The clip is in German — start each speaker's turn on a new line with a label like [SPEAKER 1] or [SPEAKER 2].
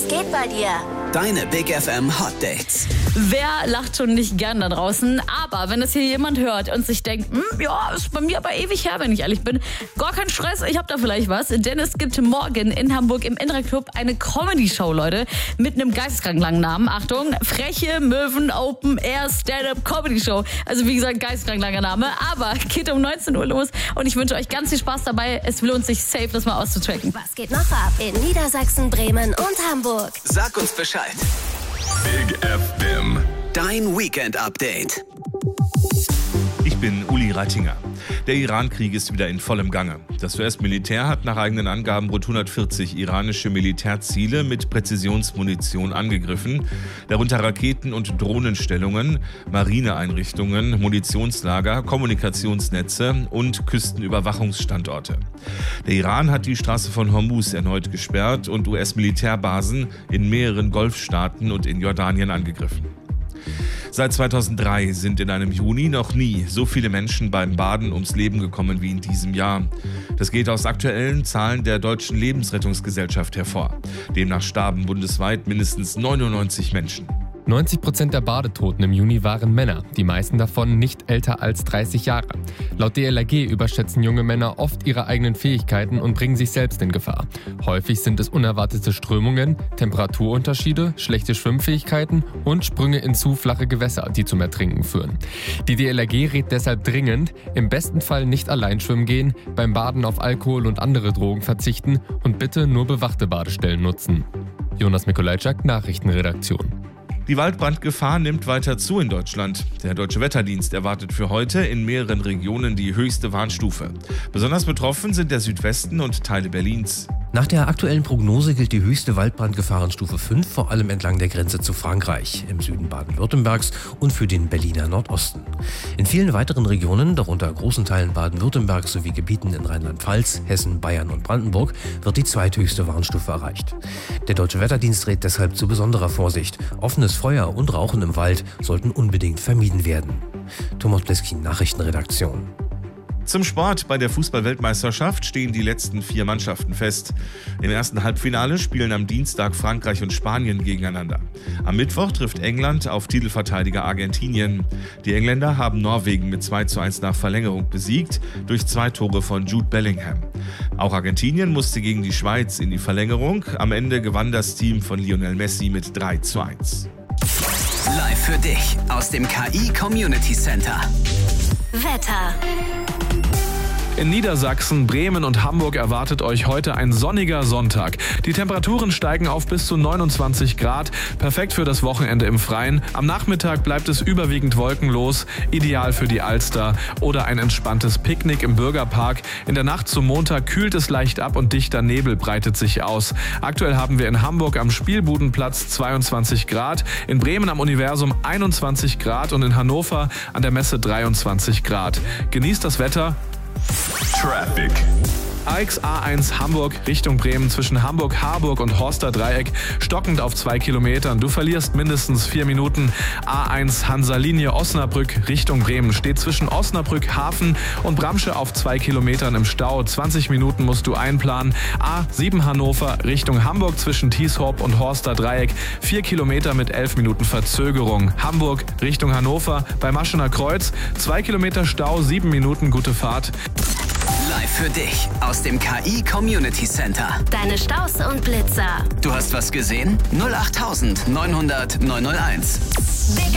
[SPEAKER 1] Was geht bei dir?
[SPEAKER 2] Deine Big FM Hot Dates.
[SPEAKER 3] Wer lacht schon nicht gern da draußen? Aber wenn das hier jemand hört und sich denkt, ja, ist bei mir aber ewig her, wenn ich ehrlich bin, gar kein Stress, ich hab da vielleicht was. Denn es gibt morgen in Hamburg im Indra Club eine Comedy-Show, Leute, mit einem geisteskrank langen Namen. Achtung, Freche Möwen Open Air Stand-Up Comedy Show. Also wie gesagt, geisteskrank langer Name, aber geht um 19 Uhr los und ich wünsche euch ganz viel Spaß dabei. Es lohnt sich safe, das mal auszutracken.
[SPEAKER 1] Was geht noch ab in Niedersachsen, Bremen und Hamburg?
[SPEAKER 2] Sag uns Bescheid.
[SPEAKER 4] Big FM.
[SPEAKER 2] Dein Weekend-Update.
[SPEAKER 4] Ich bin Uli Reitinger. Der Iran-Krieg ist wieder in vollem Gange. Das US-Militär hat nach eigenen Angaben rund 140 iranische Militärziele mit Präzisionsmunition angegriffen, darunter Raketen- und Drohnenstellungen, Marineeinrichtungen, Munitionslager, Kommunikationsnetze und Küstenüberwachungsstandorte. Der Iran hat die Straße von Hormuz erneut gesperrt und US-Militärbasen in mehreren Golfstaaten und in Jordanien angegriffen. Seit 2003 sind in einem Juni noch nie so viele Menschen beim Baden ums Leben gekommen wie in diesem Jahr. Das geht aus aktuellen Zahlen der Deutschen Lebensrettungsgesellschaft hervor. Demnach starben bundesweit mindestens 99 Menschen.
[SPEAKER 5] 90% der Badetoten im Juni waren Männer, die meisten davon nicht älter als 30 Jahre. Laut DLRG überschätzen junge Männer oft ihre eigenen Fähigkeiten und bringen sich selbst in Gefahr. Häufig sind es unerwartete Strömungen, Temperaturunterschiede, schlechte Schwimmfähigkeiten und Sprünge in zu flache Gewässer, die zum Ertrinken führen. Die DLRG rät deshalb dringend, im besten Fall nicht allein schwimmen gehen, beim Baden auf Alkohol und andere Drogen verzichten und bitte nur bewachte Badestellen nutzen. Jonas Mikolajczak, Nachrichtenredaktion.
[SPEAKER 4] Die Waldbrandgefahr nimmt weiter zu in Deutschland. Der Deutsche Wetterdienst erwartet für heute in mehreren Regionen die höchste Warnstufe. Besonders betroffen sind der Südwesten und Teile Berlins.
[SPEAKER 6] Nach der aktuellen Prognose gilt die höchste Waldbrandgefahrenstufe 5 vor allem entlang der Grenze zu Frankreich, im Süden Baden-Württembergs und für den Berliner Nordosten. In vielen weiteren Regionen, darunter großen Teilen Baden-Württembergs sowie Gebieten in Rheinland-Pfalz, Hessen, Bayern und Brandenburg, wird die zweithöchste Warnstufe erreicht. Der Deutsche Wetterdienst rät deshalb zu besonderer Vorsicht. Offenes Feuer und Rauchen im Wald sollten unbedingt vermieden werden. Thomas Bleskin, Nachrichtenredaktion.
[SPEAKER 4] Zum Sport. Bei der Fußball-Weltmeisterschaft stehen die letzten 4 Mannschaften fest. Im ersten Halbfinale spielen am Dienstag Frankreich und Spanien gegeneinander. Am Mittwoch trifft England auf Titelverteidiger Argentinien. Die Engländer haben Norwegen mit 2:1 nach Verlängerung besiegt, durch 2 Tore von Jude Bellingham. Auch Argentinien musste gegen die Schweiz in die Verlängerung. Am Ende gewann das Team von Lionel Messi mit 3:1.
[SPEAKER 2] Live für dich aus dem KI Community Center.
[SPEAKER 1] Wetter.
[SPEAKER 7] In Niedersachsen, Bremen und Hamburg erwartet euch heute ein sonniger Sonntag. Die Temperaturen steigen auf bis zu 29 Grad, perfekt für das Wochenende im Freien. Am Nachmittag bleibt es überwiegend wolkenlos, ideal für die Alster oder ein entspanntes Picknick im Bürgerpark. In der Nacht zum Montag kühlt es leicht ab und dichter Nebel breitet sich aus. Aktuell haben wir in Hamburg am Spielbudenplatz 22 Grad, in Bremen am Universum 21 Grad und in Hannover an der Messe 23 Grad. Genießt das Wetter.
[SPEAKER 4] Traffic.
[SPEAKER 7] AX A1 Hamburg Richtung Bremen zwischen Hamburg-Harburg und Horster Dreieck stockend auf 2 Kilometern. Du verlierst mindestens 4 Minuten. A1 Hansa-Linie Osnabrück Richtung Bremen steht zwischen Osnabrück Hafen und Bramsche auf 2 Kilometern im Stau. 20 Minuten musst du einplanen. A7 Hannover Richtung Hamburg zwischen Thieshorp und Horster Dreieck 4 Kilometer mit 11 Minuten Verzögerung. Hamburg Richtung Hannover bei Maschener Kreuz 2 Kilometer Stau, 7 Minuten gute Fahrt.
[SPEAKER 2] Live für dich aus dem KI Community Center.
[SPEAKER 1] Deine Staus und Blitzer.
[SPEAKER 2] Du hast was gesehen? 08900 901.